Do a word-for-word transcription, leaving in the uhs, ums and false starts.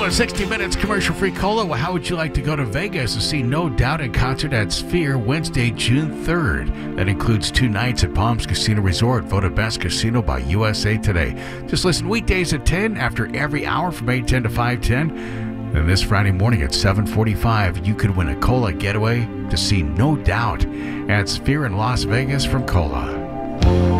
Well, in sixty minutes commercial-free cola, well, how would you like to go to Vegas to see No Doubt in concert at Sphere Wednesday, June third? That includes two nights at Palms Casino Resort, voted best casino by U S A Today. Just listen weekdays at ten, after every hour from eight ten to five ten. And this Friday morning at seven forty-five, you could win a cola getaway to see No Doubt at Sphere in Las Vegas from Cola.